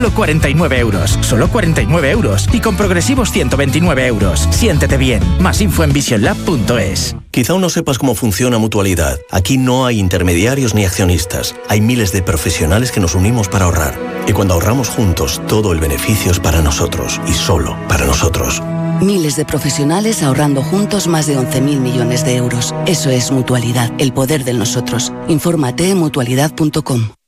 Solo 49 euros, solo 49 euros. Y con progresivos 129 euros. Siéntete bien. Más info en visionlab.es. Quizá aún no sepas cómo funciona Mutualidad. Aquí no hay intermediarios ni accionistas. Hay miles de profesionales que nos unimos para ahorrar. Y cuando ahorramos juntos, todo el beneficio es para nosotros. Y solo para nosotros. Miles de profesionales ahorrando juntos más de 11.000 millones de euros. Eso es Mutualidad, el poder del nosotros. Infórmate en mutualidad.com.